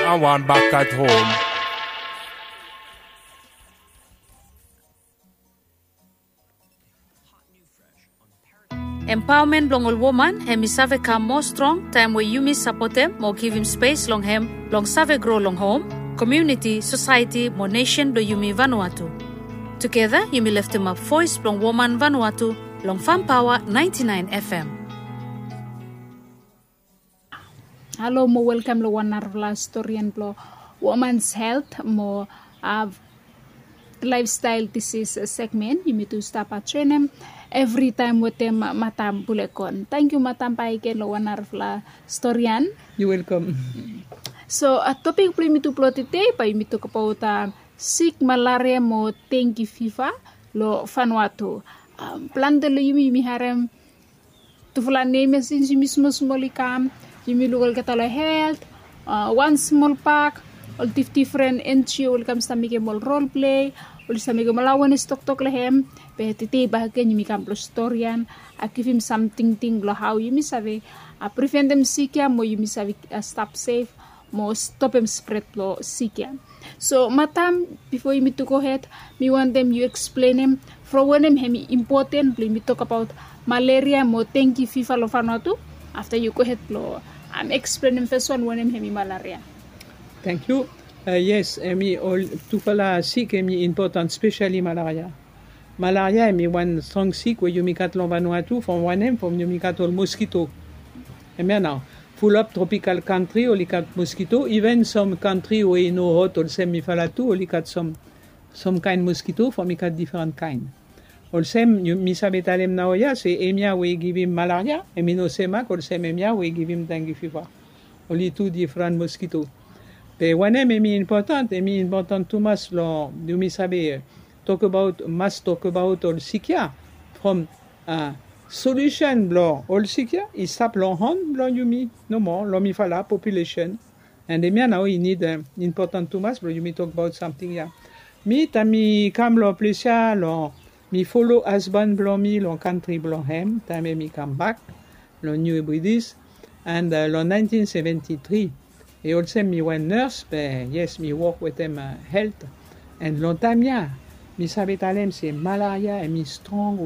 and one back at home. Empowerment long all woman hemi save come more strong time where you miss support them more give him space long him long save grow long home community society more nation do yumi Vanuatu. Together yumi left him up voice long woman Vanuatu long Farm Power 99 FM. Hello mo welcome lo one narvla historian lo woman's health mo lifestyle disease segment yumi to stop at training every time with them matam bulekon. Thank you matam paiken lo one narvla historian. You welcome. So a topic po yumi to plot today pa yumi to kapauta sick malaria mo dengue fever lo Vanuatu. Plan de lo yumi harem to fulan name since yumi smolikam yumi lugal katala health one small pack all different NGO will come stamike mol role play ul stamike malawan tok lehem pe titi bahagian yumi kam historian I give him something thing lo how yumi save prevent them sikia mo yumi save stop safe mo stop them spread lo sikia. So matam before you to go ahead me want them you explain them from when them hemi important me talk about malaria mo dengue fever lo Vanuatu after you go ahead lo explain them first one when them hemi malaria. Thank you. Yes, emi all tufala sick emi important, especially malaria. Malaria emi one strong sick where you make at Vanuatu from one end from you make at all mosquito. Emi now full up tropical country only cat mosquito. Even some country where you know hot or semi falatu only cat some kind mosquito from cat different kind. Also you misabetalem now ya say emia we give him malaria. Emi no semak or sem emia we give him dengue fever. Only two different mosquito. But one emi important too much lo you misabe talk about all sikia from solution blo all sikia is stop long hon blo yumi no more lo mi fala population and emia now you need important too much blo you me talk about something ya mi tami kam lo plesia lo mi follow husband blo mi lo country blo hem tami mi come back lo new British and lo 1973 et also me one nurse but yes me work with them health and long time ya mi sabe talem c'est malaria and me strong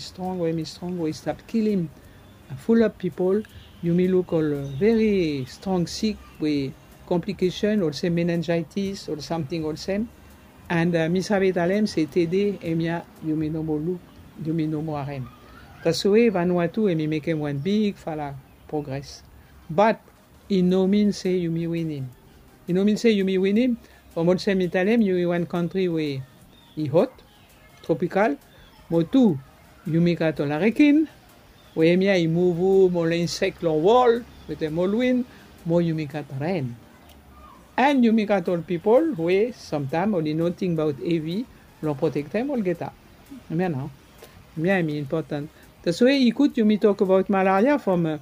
we start killing full of people you me look all very strong sick with complication also meningitis or something also and mi sabe talem c'est TD emia you me no more look you me no more arem that's why Vanuatu and me make one big fala progress but it no mean say you me winning it no mean say you me winning from also mi talem you one country where hot, tropical, mo tu, yumi kato la rekin, we emia I move mo le insect lo wall, with the molwin, mo yumi kato rain. And yumi kato people, we sometimes only nothing about AV, lo protect them all get up. Emia now. Emia I important. That's why you could yumi talk about malaria from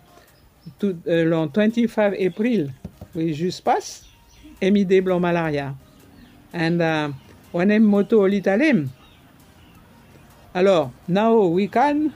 25 April, we just pass, emi de blanc malaria. And on aime moto l'italem. Alors, now we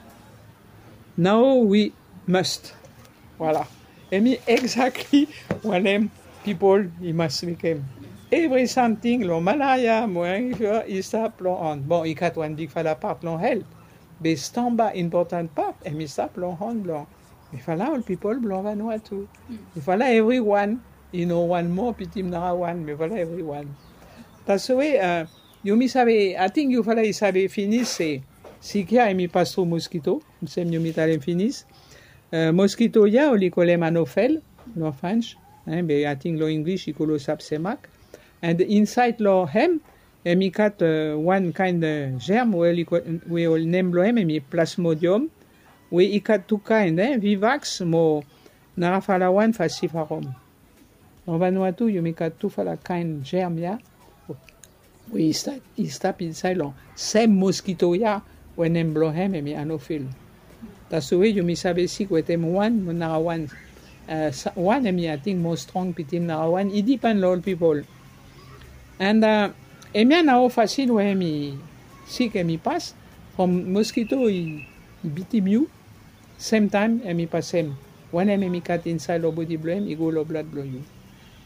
must. Voilà. Et me exactly one aime people, he must become. Every something, lo malaria, mo is stop lo on. Bon, il cat one big fala part lo health. But stamba important part, et me stop lo on blanc. Il fala all people blanc Vanuatu. Il fala everyone, you know one more, pitim nara one, me fala everyone. That's the way, you mi sabe, I think you fala sabe finis, c'est sikia mi passe mosquito, sem you mi talem finis. Mosquito ya, oli kolem anofel, no French, but I think lo English, ikolo sap semak. And inside lo hem, mi kat one kind germ, we all name lo hem, mi plasmodium, we ikat two kind, vivax, mo narafala one fasifarom. On Vanuatu, you mi kat two fala kind germ ya. We stop inside long. Same mosquito ya when them blow him and me anophyl. That's the way you misabe sick with them one one one and me I think more strong pitim na one. It depends on all people. And emi now facile where me sick and me pass from mosquito I bitim you same time and me pass him. When me cut inside the body blow him, he go low blood blow you.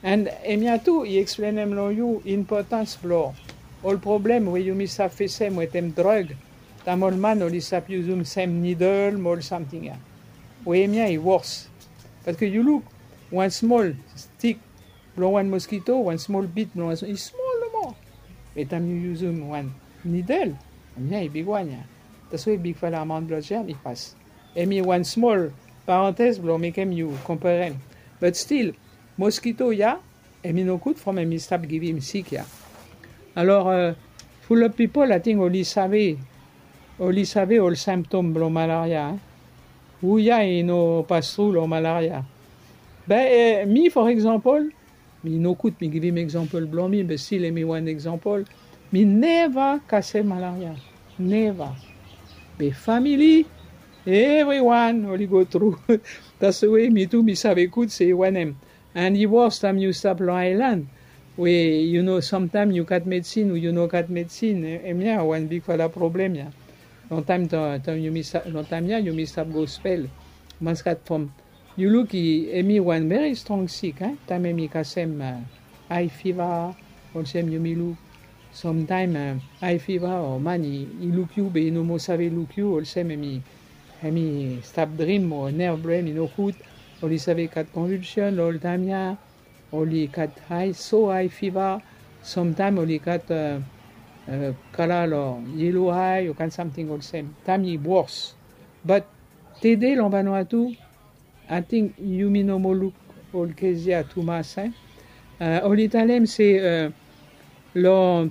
And emia tu, I explainem lo you importance blo. All problem we you mis sap fesem with them drug. Tamol man oli sap usum same needle, mol something ya. We emia I worse. Parce que you look, one small stick blow one mosquito, one small bit blow one is small no more. But time you use one needle, emia I big one ya. That's why big fala amount blood germ I pass. Emi one small parenthèse blow make him you compare him. But still, mosquito ya, emi no good from emi stop give him sick ya. Alors, full of people I think only save all symptoms blow malaria. Où ya no pass through lo malaria. Me for example, me no could me give him example blow me, but still me one example. Me never case malaria. Never. But family, everyone only go through. That's the way me too, me save could say one em. And the worst time you stop Long Island, where sometimes you got medicine or you no got medicine, yeah, one big fala problem ya. Long time you miss up go spell. Must got from you look emi one very strong sick, time emi kasem high fever, also you me look sometime high fever or man he look you, but no more save look you, also emi stop dream or nerve brain good, only save cat convulsion all time ya, only cat so high fever, sometime only cat color or yellow eye, you can something all same. Time worse. But today l'on Vanuatu, I think you no more look all kezia too much. All Italem c'est l'an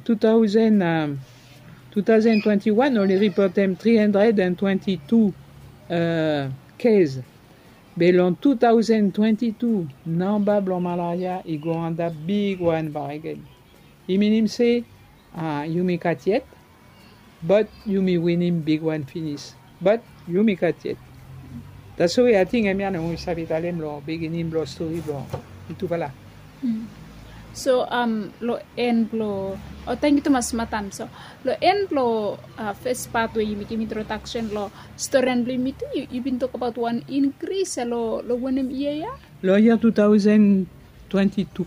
2021 only report them 322 cases. But l'an 2022 number blanc malaria I go on that big one bar again. I mean say you make cat yet, but you may win him big one finish. But you make cat yet. That's why I think I'm going to say Italem lo beginning lo story lo itu pala. So lo end lo thank you mas matam so lo end lo first part where you make introduction lo story and limit you been talk about one increase lo one year lo year 2022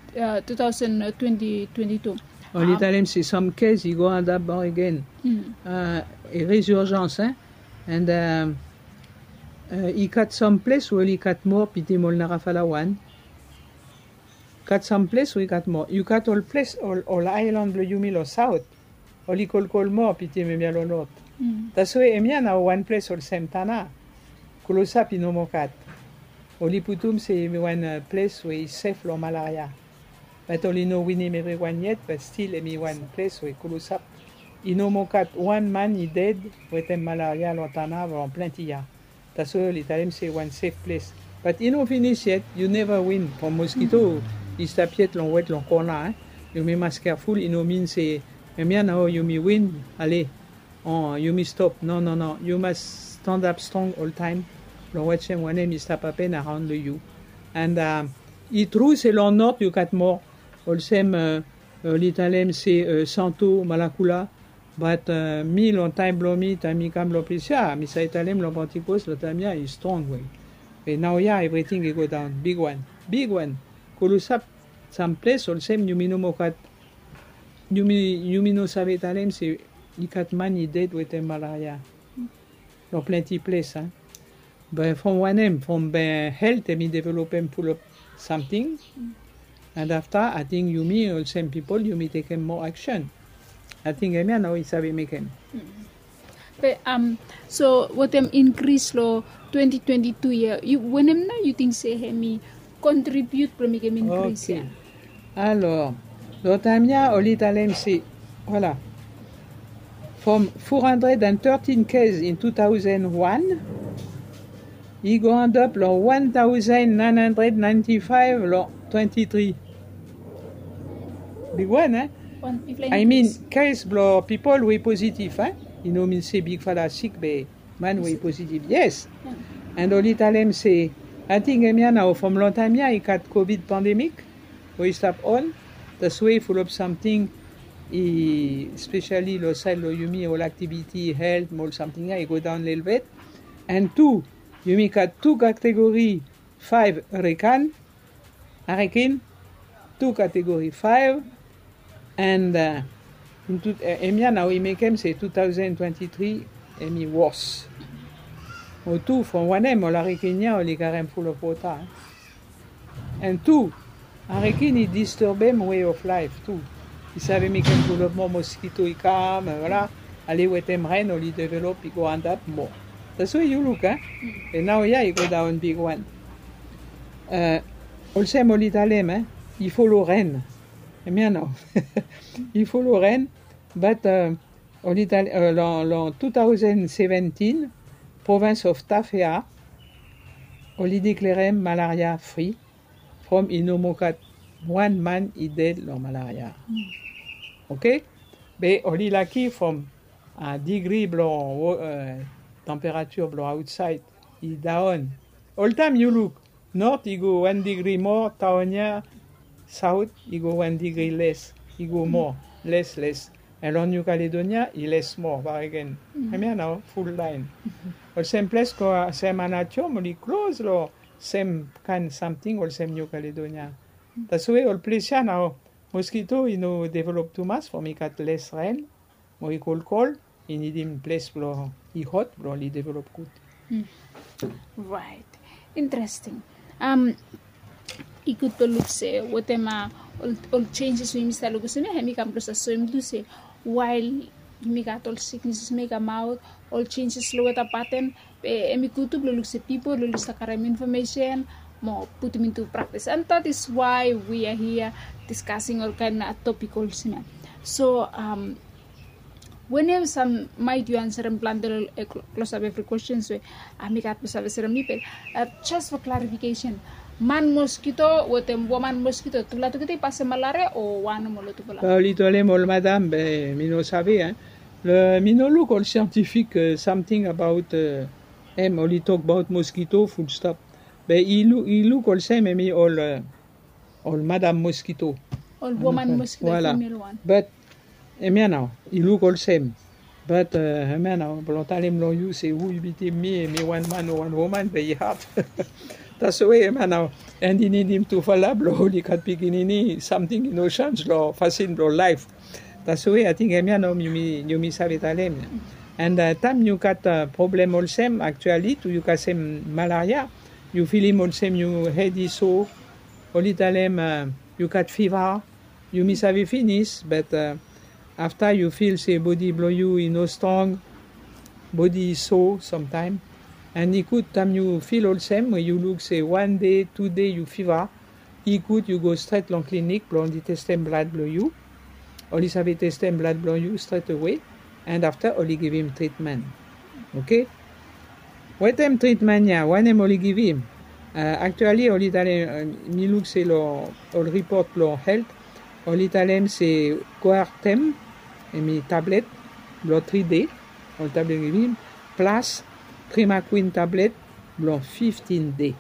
2022 en Italien c'est some case you go on that bar again a résurgence and he got some place where he got more piti molnara falawan got some place where he got more you got all place all island bleu yumilo south oli call more piti memialo north that's why emia na one place all same tana kulosa pinomo kat oli putum c'est one place where is safe lo malaria. But only no winning everyone yet, but still emi one place where kulusap. Inomokat one man he dead with malaria lotana en plenty ya. That's all Italian say one safe place. But you no finish yet, you never win from mosquito. Is tapiet long wet long corner. You may must careful. You know mean say emia now you may win. Allez, you may stop. No. You must stand up strong all time. Long wet shem one name is tap a pen around the you. And it true c'est long north you got more. Also, l'Italien c'est Santo Malacula, but mi long time blow me, time come blow pisia, mi sa Italien lo particles, lo tamia is strong way. And now everything go down, big one. Kulusap some place also you no kat, you no save Italien c'est you cat money dead with the malaria. No plenty place, But from one end, from health, me develop full of something. And after, I think you me all same people, you may take more action. I think I now is how we make him. But so what increase lo 2022 year you when now you think say me contribute to make increase. Okay. Alors, l'autamnia au l'Italien c'est voilà. From 413 cases in 2001, he go end up lo 1,995 lo 23. Big one, I mean, case blow people way positive, You know, mean say big fella sick, but man way positive. Yes. And all Italian say, I think now from long time he got COVID pandemic, we stop on. That's way full of something, especially lo side lo yumi all activity, health, more something, I go down a little bit. And two, you make got two category 5 hurricane, 2 category 5, and Emia now we make him say 2023 emi worse. O two from one em o la Kenya o li karem full of water. And two, Arekin il disturbe my way of life too. Il savait me qu'un développement mosquito i calme, voilà. Aller où était rain, on lui développe, il go on that more. That's why you look, and now yeah, you go down big one. Also mo l'italien, il faut Lorraine. Eh bien non, il faut Lorraine, but en 2017, province of Tafea, on lui déclaré malaria free. From inomokat, 1 man is dead lo malaria. Okay? But only lucky from a degree below temperature below outside is down. All time you look north, you go 1 degree more. Taonia south, you go 1 degree less. You go more, less. And on New Caledonia, you less more. But again, I mean now full line. All same place ko same nature, only close lo. Same kind something or same New Caledonia. That's why all place now mosquito you develop too much for me cat less rain, more cold, you need him place blow he hot, blow he develop good. Right. Interesting. Ikut perlu say what all changes we must look say me come process so him do say while me got all sicknesses make a mouth all changes low at a pattern emi kutu look say people look sa karam information mo put them into practice, and that is why we are here discussing all kind of topics. So whenever some might you answer and plan the close up every question, so I make up just for clarification. Man mosquito, what woman mosquito, tu la tu que passe malaria o one molo tu la. L'itole mol madame, mino savait, hein. Le mino look all scientific something about only talk about mosquito full stop. But he look all same me all madame mosquito. All woman mosquito voilà. Female one. But now he look all same. But now blontalem lo you say who between me and me one man or one woman be hard. That's the way now. And he need him to follow blow cat beginning something change lo facile lo life. That's the way I think now you me save talem. And time you got problem all same actually to you got same malaria. You feel him all same you head is so all italem you got fever. You miss have finish, but after you feel say body blow you strong, body is sore sometime. And it could time you feel all same when you look say 1 day, 2 day you fever, it could you go straight long clinic, blow the test and blood blow you. Only have test and blood blow you straight away, and after only give him treatment. Okay? What time treatment ya? One time only give him. Actually all Italian me look say all report lo health. All Italian c'est Coartem et mi tablette lo 3D. All tablet give him plus Primaquine tablet lo 15D.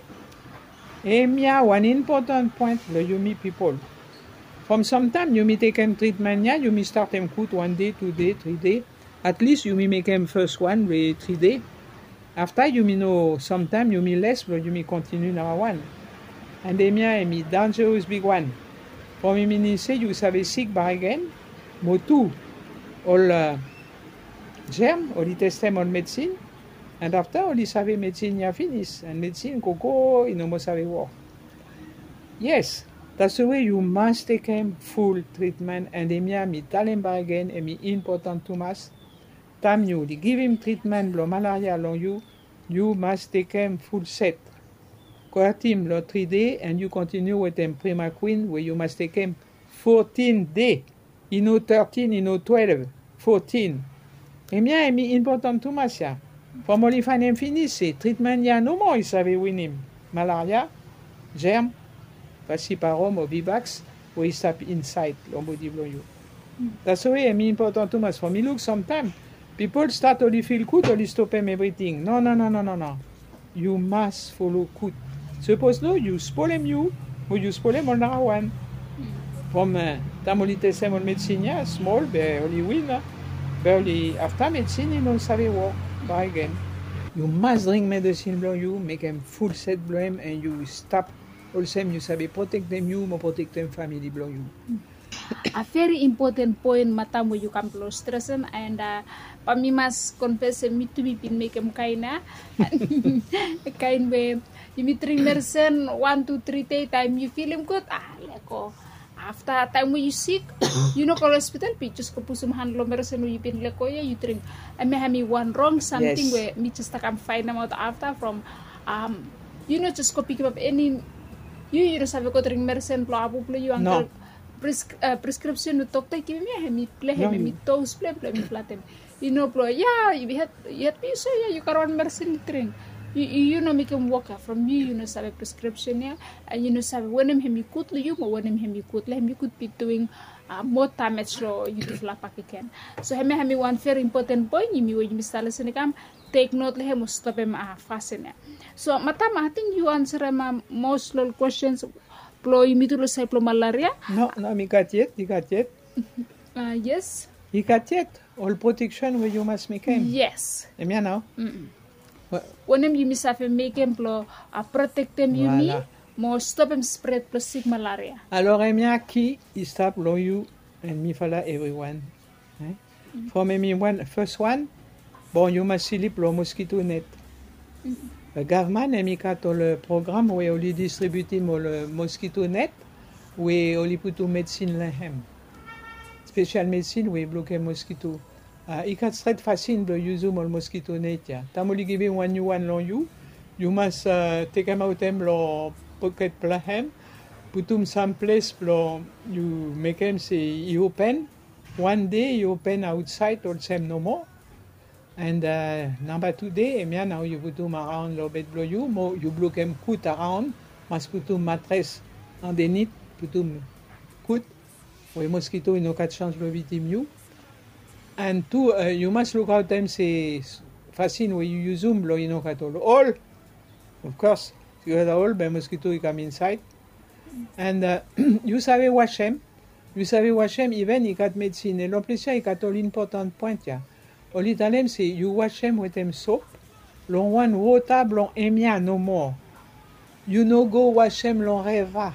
And one important point lo you meet people. From sometime you may take him treatment ya, you may start him good 1 day, 2 day, 3 day. At least you may make him first one with 3 day. After you may know sometime you may less, but you may continue number one. And then me dangerous big one. For me say you savez sick by again, mo two all germ, all testem all medicine, and after all savez medicine ya finish, and medicine go you know mo savez work. Yes. That's the way you must take him full treatment, and me tell him by again, and me important too much. Time you give him treatment, lo malaria along you must take him full set. Quart him lo 3 day, and you continue with him Primaquine, where you must take him 14 day. 13, 12, 14. And me important too much ya. From only find him finish, treatment ya no more, you savez win him. Malaria, germ, Paciparum or Vivax, where you stop inside body blow you. That's the way me important too much. For me look sometime, people start only feel good, only stop them everything. No. You must follow good. Suppose no, you spoil him you, or you spoil him on number one. From time only test him on medicine, small, but only win. But only after medicine, you don't save work. But again, you must drink medicine blow you, make him full set blow him, and you stop Olsem you sabi protect them you, mo protect them family blow you. A very important point mata mo you can blow stressen and pami mas confess me to be pin make em kaina kain be you tring mersen 1 2 3 time you feel him good leko after time when you sick you know call hospital just ko pusum handlo mersen you pin leko ya you tring I may have me one wrong something where me just can find out after from you know just ko pick up any you know sabe ko tring mersen plo apu plo you uncle prescription no doctor give me hemi play hemi toes play me flatten you know plo yeah you had me so yeah you can run mersen drink you know make him walk from you know sabe prescription yeah and you know sabe when him could you mo when him could let him could be doing more damage lo you do fla pakiken so hemi one very important point you me style senikam take note le him stop him fasten so mata I think you answer most little questions plo imitulo sa plo malaria? No, mi katiet. Yes. I katiet, all protection where you must make him. Yes. Emia now? When you miss have make him plo protect them you me, more stop him spread plo sick malaria. Alors emia ki stop lo you and me fala everyone. For me first one, bon you must sleep lo mosquito net. Le government a mis le programme où on distribue le mosquito net où on putu médecine lahem spécial médecine où bloquer mosquito il est très facile de use le mosquito net ya tamoli give one you must take them out them lo pocket plahem putum some place lo you make them say you open one day you open outside all same no more. And number 2 day, now you put them around the bed blow you block them cut around, must put them mattress underneath, put them cut, where mosquito no cat chance blow victim you. And 2, you must look out them say fascine where you use them blow no cat all. Of course, you have all by mosquito you come inside. And you savez wash them. You savez wash them even you got medicine. And l'impression you got all important point ya. All Italian say you wash them with them soap. Long one water, long emia no more. You no go wash them long reva.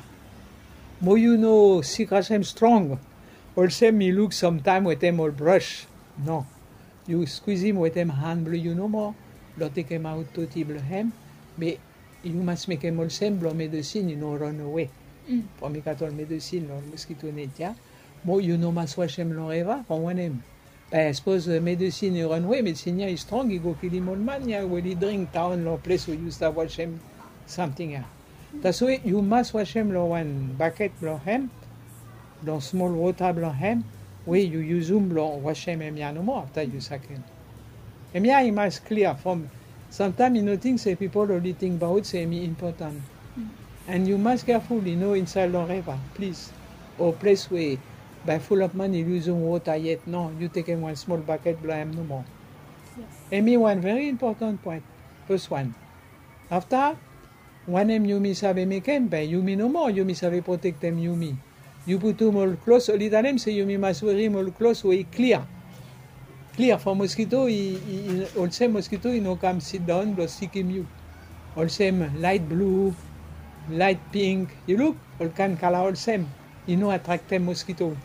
Mo you know secret them strong. Also me look sometime with them all brush. No. You squeeze him with them hand blue you no more. Lo take him out to table hem. But you must make him all same blow medicine you know run away. For me cat all medicine long mosquito net ya. Mo you know must wash them long reva from one him. I suppose medicine you run away, medicine is strong, you go kill him all man, yeah, when he drink town, no place where you start wash him something. Yeah. That's why you must wash him one bucket blow him, long small water blow him, where you use blow wash him no more after you suck him. You must clear from sometimes you know things say people only think about say me important. And you must careful, you know, inside the river, please. Or place where by full of money using water yet. No, you take him one small bucket, blow him no more. Yes. One very important point. First one. After, one you miss have make him, by you me no more, you miss have protect them you me. You put them all close, all Italian say you must wear him all close where he clear. Clear for mosquito, all same mosquito, you know, come sit down, blow stick him you. All same light blue, light pink, you look, all can color all same. You know, attract them mosquito.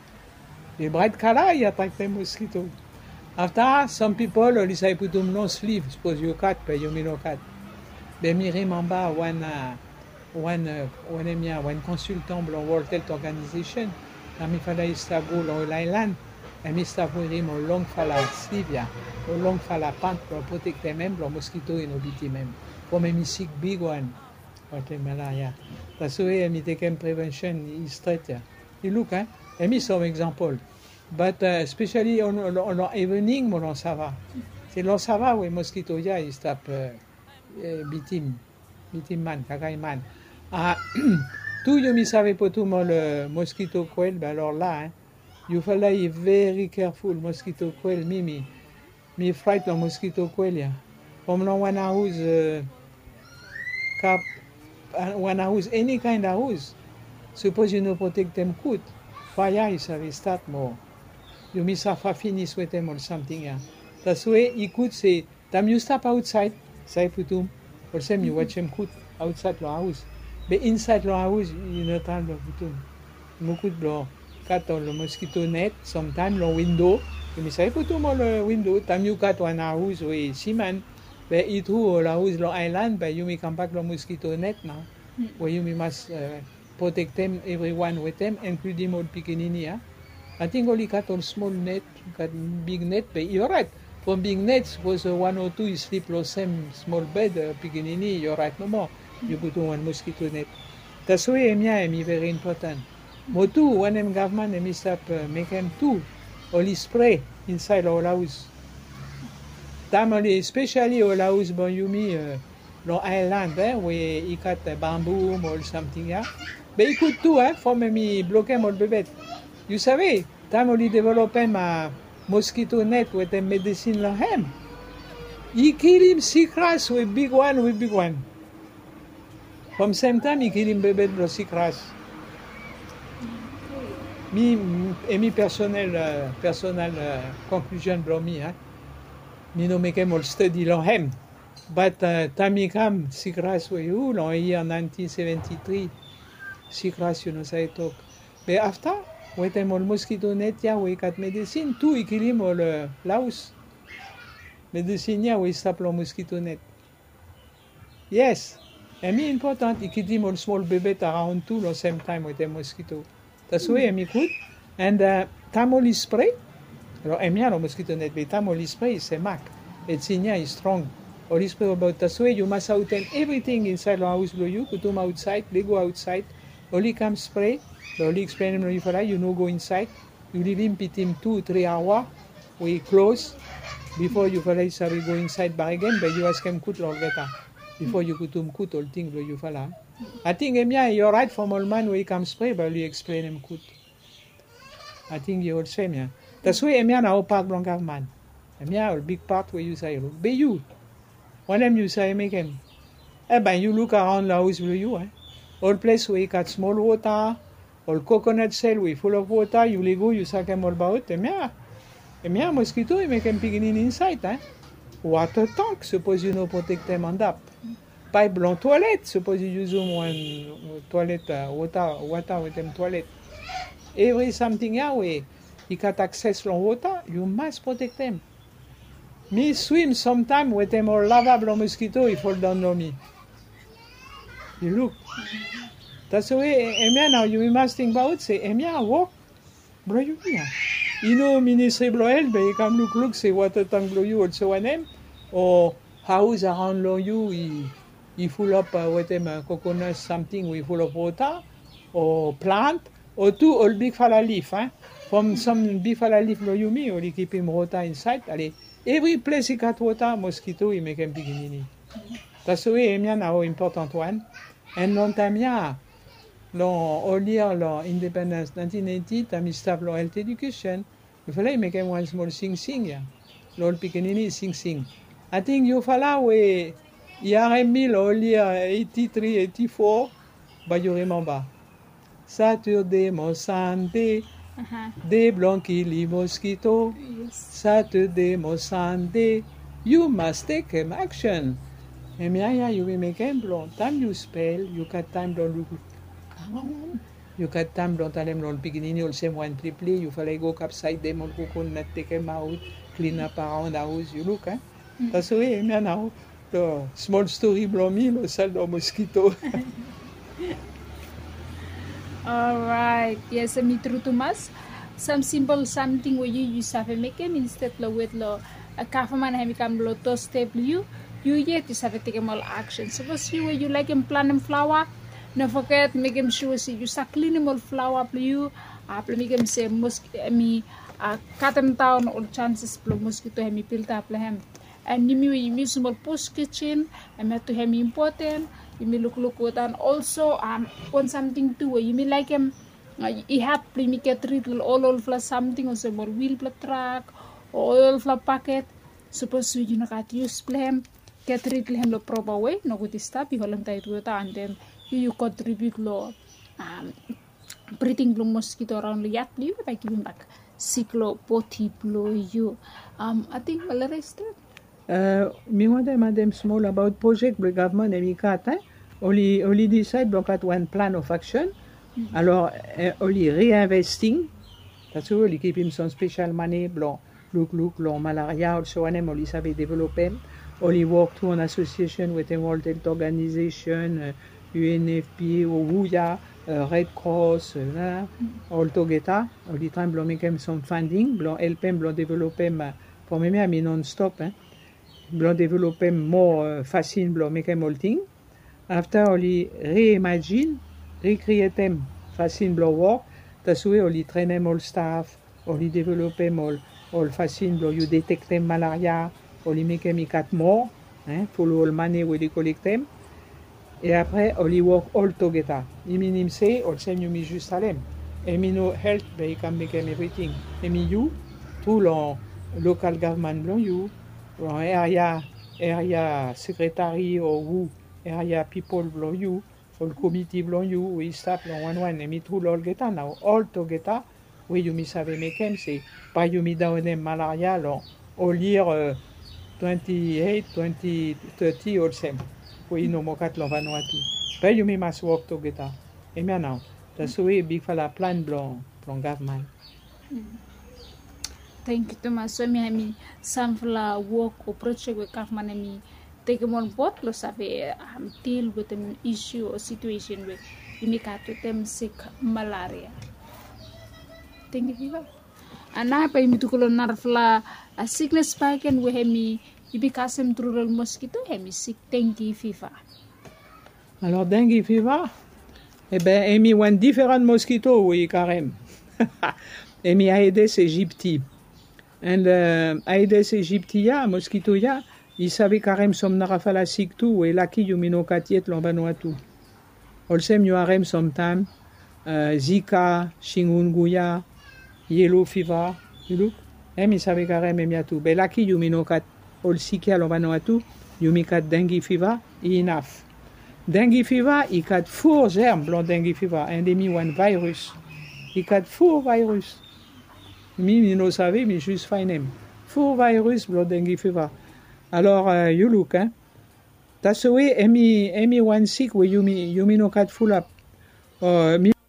The bright color, you attract them mosquito. After, some people only say put them long sleeve. Suppose you cat, but you may not cat. But me remember one consultant blanc World Health Organization, and me fala Istanbul on island, and me start with him a long fala sleeve, yeah, a long fala pant for protect them, blanc mosquito in obiti même. For me sick big one, what malaria. That's why me take prevention is straight. Yeah. You look, and me some example. But especially on evening, mon ça va. C'est l'on ça va, oui, mosquito, yeah, il tape bitim man, kakay man. Tout you mi savez pas tout le mosquito coil, ben alors là, hein, you fallait very careful, mosquito coil, me fright the mosquito coil, yeah. From one house, one house, any kind of house. Suppose you know protect them good. Fire is a start more. You miss a finish with them or something, yeah. That's why he could say, time you stop outside, say putum, or same you watch him cook outside the house. But inside the house, you know, time lo kutum. Mukut lo cut on the mosquito net. Sometimes lo window. You may say kutum on the window. Time you cut one house with cement. But it who la house lo island. But you may come back lo mosquito net now. Where you must protect them, everyone with them, including all Picanini. Huh? I think only cut on small net, cut big net. But you're right. From big nets was 1 or 2 you sleep lo same small bed Picanini. You're right no more. You put on one mosquito net. That's why emi very important. Mo too, when them government emi stop make them too, only spray inside our house. Time only, especially our house bon you me no island where you cut bamboo or something yeah. But you could too from emi bloquer mon bebet. You savez, time only developing ma mosquito net with the medicine la hem. He kill him sickness with big one. From same time, he kill him baby blo sickness. Me personal conclusion blo me, me no make him all study lo hem. But time he come sickness with you, long year 1973, sickness you know say talk. But after, with him all mosquito net, yeah, we got medicine too. He kill him all louse. Medicine yeah, we stop lo mosquito net. Yes. Emi important, he kill him all small baby around too, the same time with the mosquito. That's why emi good. And tamoli spray. Emi lo mosquito net, but tamoli spray is a mac. It's is strong. Only spray about that's why you must out everything inside the house below you. Put them outside, they go outside. Only come spray. Only explain him you know go inside. You leave him, put him 2-3 hours. We close before you go inside back again. But you ask him cut all better. Before you could cut all things you fala. I think you're right from all man where you come spray, but you explain him cut. I think you're same yeah. That's why now park blanc man. A big part where you say be you. One them you say make him. You look around the house with you, all place where you got small water, all coconut shell we full of water, you go, you suck them all about mosquito you make them picking inside, Water tank, suppose you know protect them on that. Pipe blanc toilet, suppose you use one toilet water with them toilet. Every something way you got access to water, you must protect them. Me swim sometime with them or lavable mosquito, he fall down on me. You look. That's the way now you must think about say walk. Bro you here. You know Ministry blow but you come look say water tank blow you also one name or house around low you he full up with them coconut something we full of water or plant or two all big fala leaf from some big fala leaf blow you me or you keep him water inside. Allez, every place he got water mosquito he make him beginning. That's the way now important one. And long time all year long independence 1980 time staff law health education you fala make him one small sing yeah law Picanini sing I think you fala we ERMI all year 83 84 but you remember Saturday mon Sunday des blancs qui li mosquito Saturday mon Sunday you must take him action and you will make him blanc time you spell you got time don't look. You got time don't tell them don't begin you'll say one triple you feel like go upside them or coconut take them out clean up around the house you look that's the way now the small story blow me no sell the mosquito. Alright, yes, me true to mas. Some simple something where you use have make them instead lo with lo a kafaman have become lo to step you yet is have to take all action. Suppose you where you like him plant them flower. No forget make him sure see you start cleaning all flower you make him say me cut them down all chances blow mosquito me build up him and you use small post kitchen and have to him important you may look with and also want something too you may like him you have to make a treat all flower something or some more wheel truck or oil flower packet suppose you know got use plan get treat him the proper way no good stuff you hold tight with and then you contribute lo breathing blue mosquito around the yak blue by giving back cyclo poti blue you I think Valerie me want them small about project the government and we got oli decide blon kat one plan of action. Alors, oli reinvesting. That's oli keep him some special money blon look malaria also anem oli save developem. Oli work to an association with the World Health Organization, UNFPA, WUYA, Red Cross, all together. Oli time blon make him some funding, blon helpem blon developem for me ami non-stop, blon developem more fascine blon make him all thing. After oli reimagine, recreatem fascine blon work, that's why oli trainem all staff, oli developem all fascine blon you detectem malaria, oli makem i 4 more, follow all money we collectem. Et après, oli work all together. Iminim say, all same you mi just alem. Emi no health, be can make everything. Emi you, tout long local government blon you, area secretary or who, area people blon you, all committee blon you, we start blon one, emi tout all geta now, all together, we you mi save makem say, pa you mi downem malaria long, all year 28, 20, 30 all same. We no mo kat lon Vanuatu. Pa you mi mas work together. Emi now. That's why big fala plan blon government. Thank you Thomas. So mi samfla work or project with government mi take on board lo save deal with an issue or situation with imikato them sick malaria. Thank you Viva. Ana pa imi tukulo narfla a sickness spike and we hemi ibikasem through mosquito hemi sick dengue fever. Alors dengue fever, eh ben emi one different mosquito oui carem. Emi Aedes aegypti. And Aedes aegyptia mosquito ya, il savait carem som narafala sick tu et laki yumino katiet lon Vanuatu. Olsem you arem sometime Zika, chikungunya, yellow fever, you look. Emi savait carem emiatu. Be laki yumino kat all sikia lon Vanuatu, yumi kat dengue fever, enough. Dengue fever, il kat 4 germes blon dengue fever, and emi one virus. Il kat 4 virus. Mi no savait, mi juste fine 4 virus blon dengue fever. Alors, you look, that's the way emi one sick, we yumi no kat full up. Mi